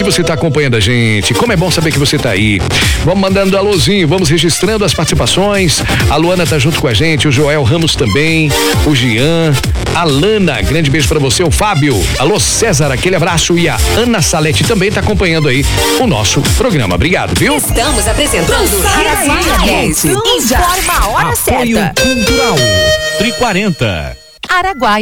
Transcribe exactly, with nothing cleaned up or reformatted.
que você tá acompanhando a gente. Como é bom saber que você tá aí. Vamos mandando alôzinho, vamos registrando as participações. A Luana tá junto com a gente, o Joel Ramos também, o Gian, a Lana, grande beijo pra você, o Fábio. Alô, César, aquele abraço. E a Ana Salete também tá acompanhando aí o nosso programa. Obrigado, viu? Estamos apresentando Araguaia. Informa a hora certa. Apoio Cultural. Tri quarenta. Araguaia.